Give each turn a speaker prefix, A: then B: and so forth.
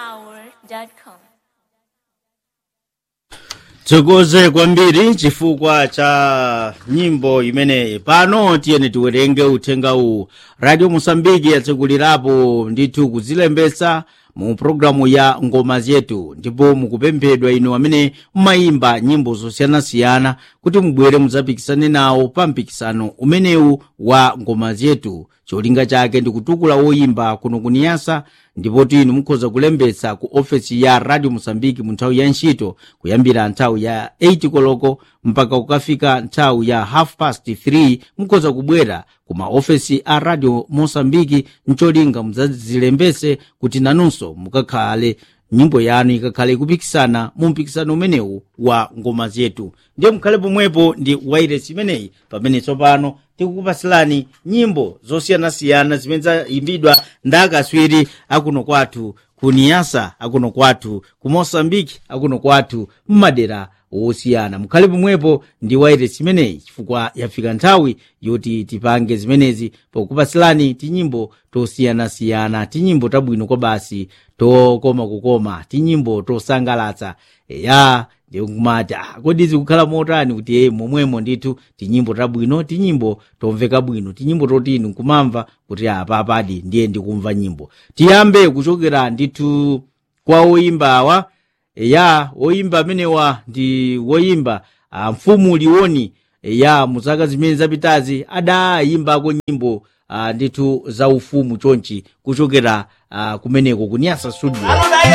A: malawihour.com.
B: Tsokoze kwambiri chifukwa cha nyimbo imeneyi. Pano tiyeni tiwerenge uthenga uwu. Radio Mosambiki yatsekulirapo ndithu kuzilembetsa mu programu ya ngoma zetu, ndipo mukupemphedwa inu amene mumayimba nyimbo zosiyanasiyana kuti mubwere mudzapikisane nawo pa mpikisano umenewu wa ngoma zetu. Cholinga chake ndi kutukula woyimba kuno kuniyasa, ndipo inu mukhoza kulembetsa ku ofesi ya Radio Mosambiki mu nthawi ya ntchito kuyambira nthawi ya 8 koloko mpaka kukafika nthawi ya 3:30. Mukhoza kubwera ku maofesi a Radio Mosambiki ncholinga mudzazilembetse kuti nanunso mukakhale nyimbo yanu ikakhale kupikisana mu mpikisano umenewu wa ngoma zetu. Ndiye mukhale pomwepo ndi wairesi imeneyi pamene tsopano tikukupasilani nyimbo zosiyanasiyana zimene zayimbidwa ndi akaswiri akuno kwathu ku Niasa, akuno kwathu ku Mosambiki, akuno kwathu mmadera osiyana. Mukhale pomwepo ndi wairesi imeneyi chifukwa yafika nthawi yoti tipange zimenezi pokupasilani tinyimbo tosiyanasiyana, tinyimbo tabwino kwa basi, tokoma kukoma, tinyimbo tosangalatsa. Ndikumati kodi zikukhala motani kuti momwemo ndithu tinyimbo tabwino, tinyimbo tomveka bwino, tinyimbo toti inu kumamva kuti apapadi ndiye ndikumva nyimbo. Tiyambe kuchokera ndithu kwa woyimbawa. Woyimba amenewa ndi woyimba Mfumu Liwoni. Muzaka zimene zapitazi adayimbako nyimbo ndithu za ufumu chonchi kuchokera kumeneko ku Niasa Studio.